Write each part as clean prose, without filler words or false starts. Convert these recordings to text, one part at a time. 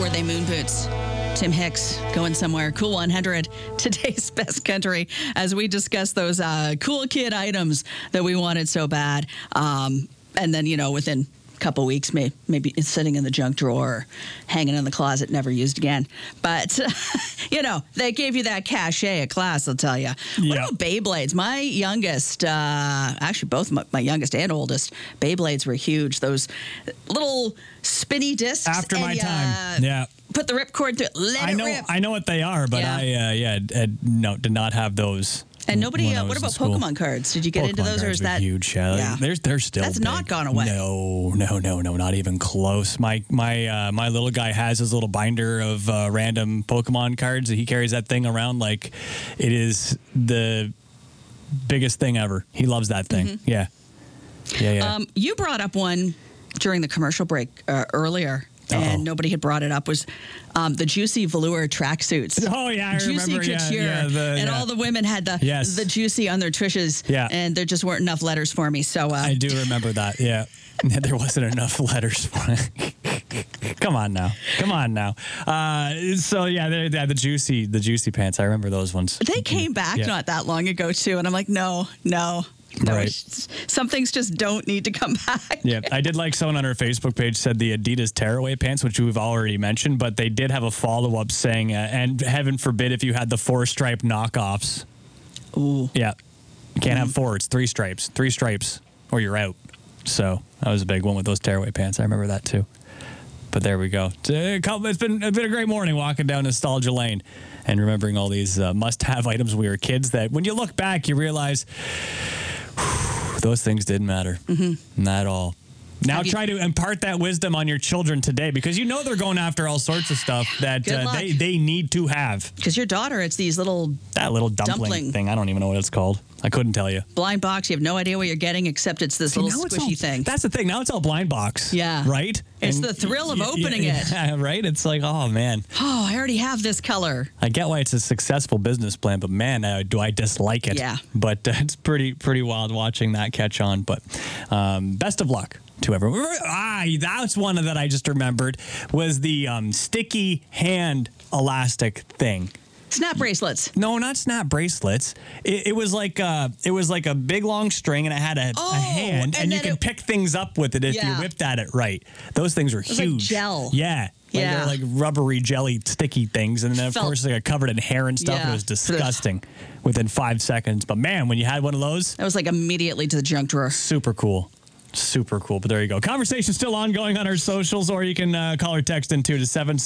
Were they moon boots? Tim Hicks going somewhere. Cool 100, today's best country, as we discuss those cool kid items that we wanted so bad. And then, within a couple weeks, maybe it's sitting in the junk drawer, or hanging in the closet, never used again. But, they gave you that cachet at class, I'll tell you. What about Beyblades? My youngest, actually both my youngest and oldest, Beyblades were huge. Those little spinny discs. After my time, yeah. Put the ripcord through it. Rip. I know what they are, but I did not have those. And nobody. What about Pokemon cards? Did you get into those, or is that huge? Yeah, they're still. That's big. Not gone away. No, not even close. My little guy has his little binder of random Pokemon cards. He carries that thing around like it is the biggest thing ever. He loves that thing. Mm-hmm. Yeah. You brought up one during the commercial break earlier. And nobody had brought it up, was the Juicy Velour tracksuits. Oh, yeah, I Juicy remember. Couture. All the women had the Juicy on their tushes. Yeah. And there just weren't enough letters for me. So I do remember that, yeah. There wasn't enough letters for it. Come on now. The Juicy pants. I remember those ones. They came back not that long ago, too. And I'm like, no. Right. Some things just don't need to come back. Yeah, I did like someone on her Facebook page said the Adidas tearaway pants, which we've already mentioned, but they did have a follow-up saying, and heaven forbid if you had the 4-stripe knockoffs. Ooh. Yeah. You can't have 4, it's 3 stripes. 3 stripes, or you're out. So that was a big one with those tearaway pants. I remember that too. But there we go. It's been a great morning walking down nostalgia lane and remembering all these must-have items when we were kids that when you look back, you realize those things didn't matter. Mm-hmm. Not at all. Now try to impart that wisdom on your children today, because they're going after all sorts of stuff that they need to have. Because your daughter, it's these little dumpling thing. I don't even know what it's called. I couldn't tell you. Blind box. You have no idea what you're getting, except it's this little squishy thing. That's the thing. Now it's all blind box. Yeah. Right? It's the thrill of opening it. Yeah, right? It's like, oh, man. Oh, I already have this color. I get why it's a successful business plan, but man, do I dislike it. Yeah. But it's pretty wild watching that catch on. But best of luck to everyone. That's one that I just remembered, was the sticky hand elastic thing. Snap bracelets. No, not snap bracelets. It was like a big long string, and it had a hand, and you could pick things up with it if you whipped at it right. Those things were huge. Like gel. Yeah. They're like rubbery, jelly, sticky things, and then of course they got covered in hair and stuff. And it was disgusting within 5 seconds. But man, when you had one of those, that was like immediately to the junk drawer. Super cool. But there you go. Conversation still ongoing on our socials, or you can call or text into to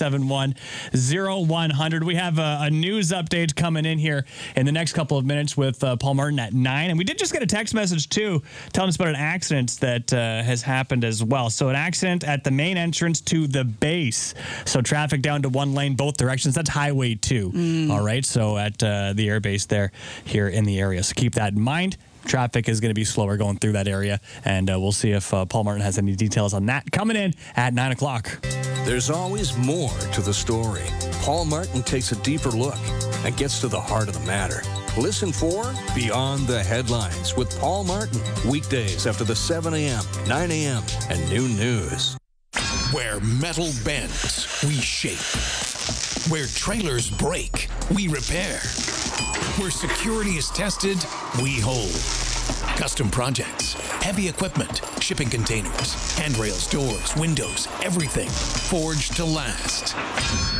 771-0100. We have a news update coming in here in the next couple of minutes with Paul Martin at 9. And we did just get a text message, too, telling us about an accident that has happened as well. So an accident at the main entrance to the base. So traffic down to one lane, both directions. That's Highway 2. All right. So at the air base there here in the area. So keep that in mind. Traffic is going to be slower going through that area, and we'll see if Paul Martin has any details on that coming in at 9 o'clock. There's always more to the story. Paul Martin takes a deeper look and gets to the heart of the matter. Listen for Beyond the Headlines with Paul Martin, weekdays after the 7 a.m., 9 a.m., and noon news. Where metal bends, we shape. Where trailers break, we repair. Where security is tested, we hold. Custom projects, heavy equipment, shipping containers, handrails, doors, windows, everything forged to last.